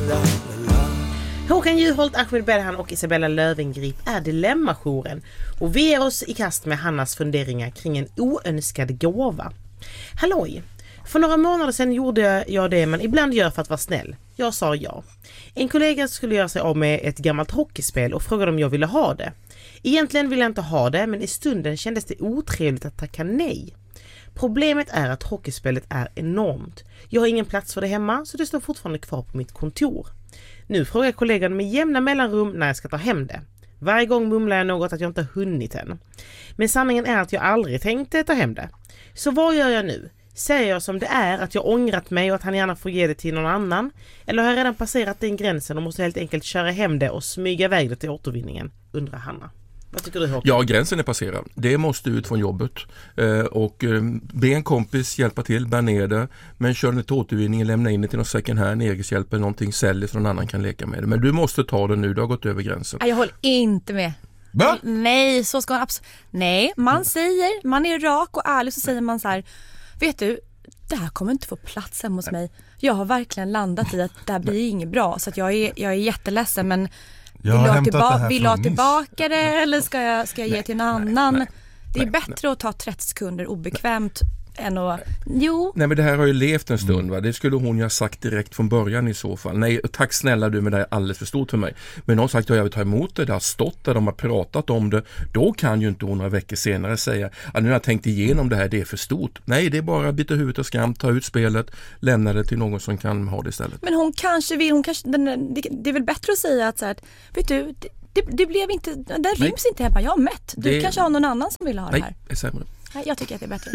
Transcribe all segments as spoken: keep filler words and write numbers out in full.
Håkan Juholt, Ahmed Belhan och Isabella Löwengrip är Dilemmajouren och vi är oss i kast med Hannas funderingar kring en oönskad gåva. Halloj! För några månader sedan gjorde jag det man ibland gör för att vara snäll. Jag sa ja. En kollega skulle göra sig av med ett gammalt hockeyspel och frågade om jag ville ha det. Egentligen ville jag inte ha det, men i stunden kändes det otrevligt att tacka nej. Problemet är att hockeyspelet är enormt. Jag har ingen plats för det hemma, så det står fortfarande kvar på mitt kontor. Nu frågar kollegan med jämna mellanrum när jag ska ta hem det. Varje gång mumlar jag något att jag inte har hunnit än. Men sanningen är att jag aldrig tänkte ta hem det. Så vad gör jag nu? Säger jag som det är att jag ångrat mig och att han gärna får ge det till någon annan? Eller har jag redan passerat den gränsen och måste helt enkelt köra hem det och smyga iväg det till återvinningen? Undrar Hanna. Vad tycker du, Håkan? Ja, gränsen är passerad. Det måste ut från jobbet. Eh, och eh, be en kompis hjälpa till, bär ner det. Men kör det till återvinningen, lämna in det till någon second hand, egeshjälp eller någonting, säljer så någon annan kan leka med det. Men du måste ta det nu, du har gått över gränsen. Jag håller inte med. Va? Nej, så ska man absolut... Nej, man säger, man är rak och ärlig, så säger man så här: vet du, det här kommer inte få plats hemma hos mig. Jag har verkligen landat i att det här blir inget bra. Så att jag är, jag är jätteledsen, men Jag vill har jag, hämtat tillba- det här vill från jag Nice. tillbaka det eller ska jag, ska jag ge till någon nej, annan? nej, det är nej, bättre att ta trettio sekunder obekvämt än att... Jo. Nej, men det här har ju levt en stund, va? Det skulle hon ju ha sagt direkt från början i så fall. Nej, tack snälla du, men det är alldeles för stort för mig. Men hon har sagt att jag vill ta emot det, det har stått där, de har pratat om det. Då kan ju inte hon några veckor senare säga att nu har jag tänkt igenom det här, det är för stort. Nej, det är bara att byta huvudet och skam, ta ut spelet, lämna det till någon som kan ha det istället. Men hon kanske vill, hon kanske, den, det, det är väl bättre att säga att så här, vet du, det, det, det blev inte, den ryms Nej. inte hemma, jag har mätt. Du Det- kanske har någon annan som vill ha Nej, det här. det är sämre. Nej, jag tycker att det är bättre.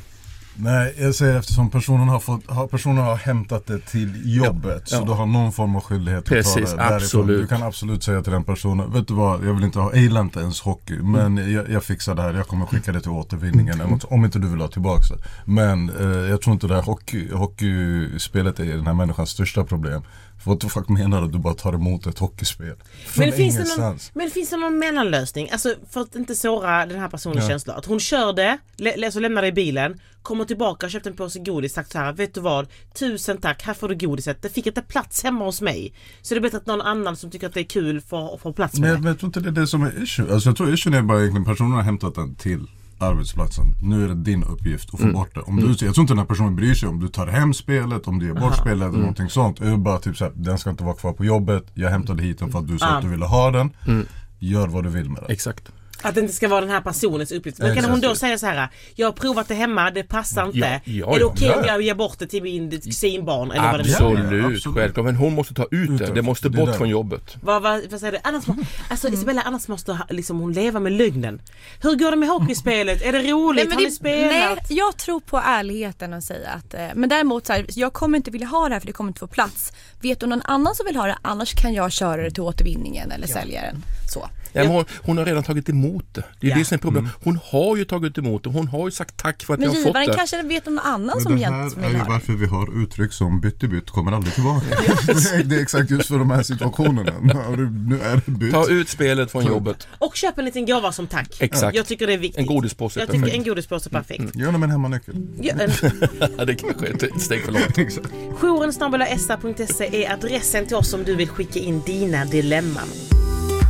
Nej, jag säger eftersom personen har, fått, har, personen har hämtat det till jobbet, Ja. så du har någon form av skyldighet Precis, att ta det därifrån. absolut. Du kan absolut säga till den personen, vet du vad, jag vill inte ha, jag gillar inte ens hockey, men Mm. jag, jag fixar det här, jag kommer skicka det till återvinningen, eller något, om inte du vill ha tillbaka det. Men eh, jag tror inte det här hockey, hockeyspelet är den här människans största problem. För vad fuck menar du att du bara tar emot ett hockeyspel? Från Men finns, det någon, ingenstans. men finns det någon mellanlösning? Alltså för att inte såra den här personens Ja. känslor. Att hon körde, lä- alltså lämnade i bilen, kommer tillbaka och köpte en påse godis, sagt så här: vet du vad, tusen tack, här får du godiset. Det fick inte plats hemma hos mig. Så det är bättre att någon annan som tycker att det är kul får, får plats med Men jag, det. men jag tror inte det är det som är issue. Alltså jag tror issue är bara egentligen personen har hämtat den till arbetsplatsen. Nu är det din uppgift att få Mm. bort det. Om du, jag tror inte den här personen bryr sig om du tar hem spelet, om du ger bort spelet eller någonting sånt. Det är bara typ såhär, den ska inte vara kvar på jobbet. Jag hämtade hit den för att du sa Ah. att du ville ha den. Mm. Gör vad du vill med den. Exakt. Att det inte ska vara den här personens uppgift. Men kan Exakt. hon då säga så här: jag har provat det hemma, det passar inte. Ja, ja, är det ja. okej om Ja. jag ger bort det till min kusinbarn? Eller vad det nu är? Absolut, Ja, absolut. självklart. Men hon måste ta ut Ut det. det. Det måste Det är bort det. från jobbet. Vad, vad, vad säger du? Annars, må, alltså Isabella, annars måste ha- liksom, hon leva med lögnen. Hur går det med hockeyspelet? Är det roligt? men Har ni det- spelat? nej, jag tror på ärligheten och säga att, eh, men däremot så här, jag kommer inte vilja ha det här för det kommer inte få plats. Vet du någon annan som vill ha det, annars kan jag köra det till återvinningen eller sälja den. Så. Ja, men hon, hon har redan tagit emot det. Det är Ja. det som är problem. Hon har ju tagit emot det. Hon har ju sagt tack för att Men jag har fått givaren det. kanske vet någon annan Men som det egentligen här är vill ju ha det. varför vi har uttryck som bytt i bytt kommer aldrig tillbaka. Det är exakt just för de här situationerna. Och det- Nu är det bytt. Ta ut spelet från jobbet. Och köp en liten gåva som tack. Exakt. Jag tycker det är viktigt. En godispåse är Jag tycker perfekt. en godispåse är perfekt. Gör dem en hemmanyckel. Ja, en, Ja, det kanske är ett steg för långt. jouren snabel-a s a punkt se är adressen till oss om du vill skicka in dina dilemman.